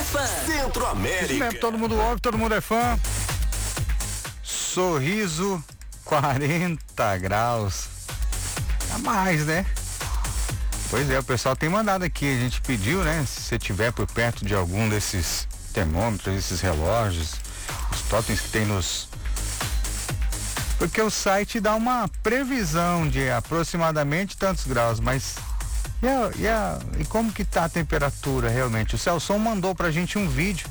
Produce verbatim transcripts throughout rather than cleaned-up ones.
fã. Centro-América. Isso mesmo, todo mundo ouve, todo mundo é fã. Sorriso quarenta graus. A mais, né? Pois é, o pessoal tem mandado aqui, a gente pediu, né? Se você tiver por perto de algum desses termômetros, esses relógios, os totens que tem nos... Porque o site dá uma previsão de aproximadamente tantos graus, mas... E, a, e, a, e como que tá a temperatura realmente? O Celson mandou pra gente um vídeo.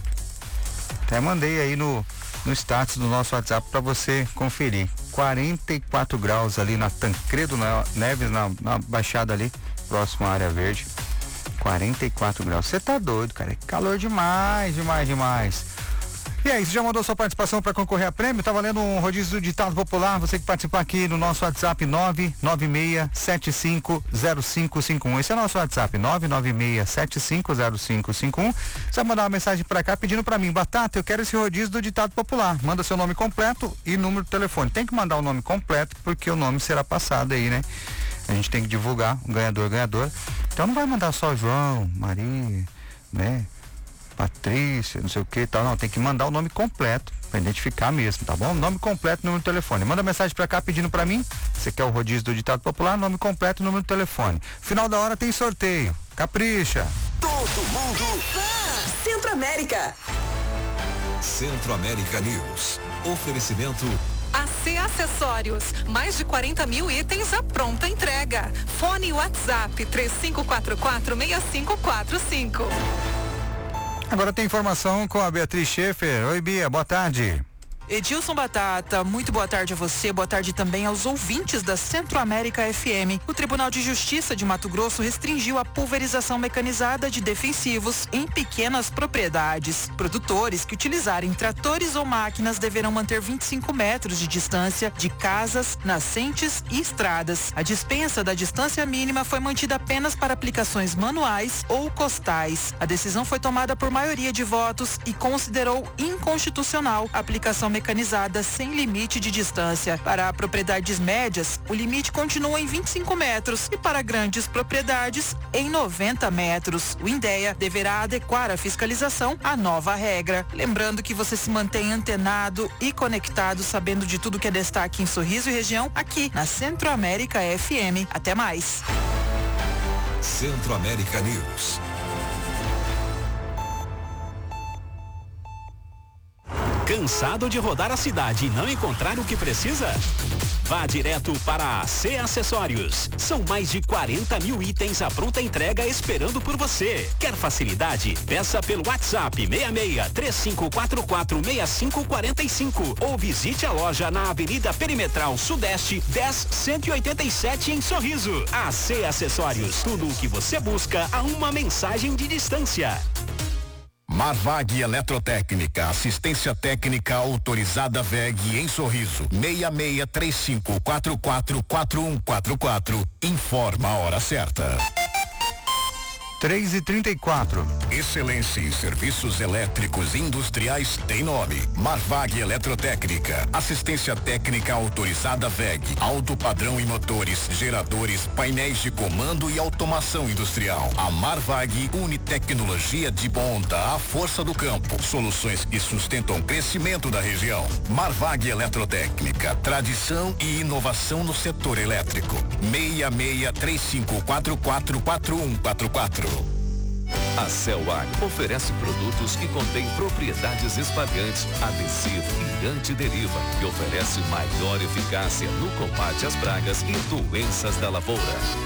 Até mandei aí no, no status do nosso WhatsApp pra você conferir. quarenta e quatro graus ali na Tancredo Neves, na, na Baixada ali, próximo à área verde. quarenta e quatro graus. Você tá doido, cara. É calor demais, demais, demais. E aí, você já mandou sua participação para concorrer a prêmio? Tá valendo um rodízio do ditado popular. Você que participar aqui no nosso WhatsApp nove nove seis sete cinco zero cinco cinco um. Esse é o nosso WhatsApp, nove nove seis sete cinco zero cinco cinco um. Você vai mandar uma mensagem para cá pedindo para mim, Batata, eu quero esse rodízio do ditado popular. Manda seu nome completo e número do telefone. Tem que mandar o nome completo porque o nome será passado aí, né? A gente tem que divulgar o ganhador, ganhador. Então não vai mandar só João, Maria, né? Patrícia, não sei o que e tal, não, tem que mandar o nome completo pra identificar mesmo, tá bom? Nome completo, número do telefone. Manda mensagem pra cá pedindo pra mim, você quer o rodízio do ditado popular, nome completo, número do telefone. Final da hora tem sorteio, capricha. Todo mundo Centro-América. Centro-América News. Oferecimento A C Acessórios, mais de quarenta mil itens à pronta entrega. Fone WhatsApp três cinco quatro quatro seis cinco quatro cinco. Agora tem informação com a Beatriz Schaefer. Oi, Bia, boa tarde. Edilson Batata, muito boa tarde a você, boa tarde também aos ouvintes da Centro-América F M. O Tribunal de Justiça de Mato Grosso restringiu a pulverização mecanizada de defensivos em pequenas propriedades. Produtores que utilizarem tratores ou máquinas deverão manter vinte e cinco metros de distância de casas, nascentes e estradas. A dispensa da distância mínima foi mantida apenas para aplicações manuais ou costais. A decisão foi tomada por maioria de votos e considerou inconstitucional a aplicação mecanizada sem limite de distância. Para propriedades médias, o limite continua em vinte e cinco metros e para grandes propriedades em noventa metros. O INDEA deverá adequar a fiscalização à nova regra. Lembrando que você se mantém antenado e conectado, sabendo de tudo que é destaque em Sorriso e região, aqui na Centro-América F M. Até mais. Centro-América News. Cansado de rodar a cidade e não encontrar o que precisa? Vá direto para a A C Acessórios. São mais de quarenta mil itens à pronta entrega esperando por você. Quer facilidade? Peça pelo WhatsApp seis seis três cinco quatro quatro seis cinco quatro cinco ou visite a loja na Avenida Perimetral Sudeste dez cento e oitenta e sete em Sorriso. A C Acessórios. Tudo o que você busca a uma mensagem de distância. Marvag Eletrotécnica, assistência técnica autorizada V E G em Sorriso, seis seis três cinco quatro quatro quatro um quatro quatro. Informa a hora certa. três e trinta e quatro. Excelência em serviços elétricos industriais tem nome. Marvag Eletrotécnica. Assistência técnica autorizada V E G. Alto padrão em motores, geradores, painéis de comando e automação industrial. A Marvag une tecnologia de ponta à força do campo. Soluções que sustentam o crescimento da região. Marvag Eletrotécnica. Tradição e inovação no setor elétrico. seis seis três cinco quatro quatro quatro um quatro quatro. A Celag oferece produtos que contêm propriedades espalhantes, adesivo e antideriva, que oferece maior eficácia no combate às pragas e doenças da lavoura.